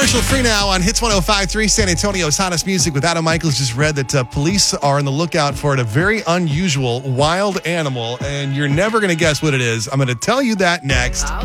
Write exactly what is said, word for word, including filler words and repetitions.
Commercial free now on Hits one oh five point three, San Antonio's hottest music with Adam Michaels. Just read that uh, police are on the lookout for a very unusual wild animal, and you're never going to guess what it is. I'm going to tell you that next.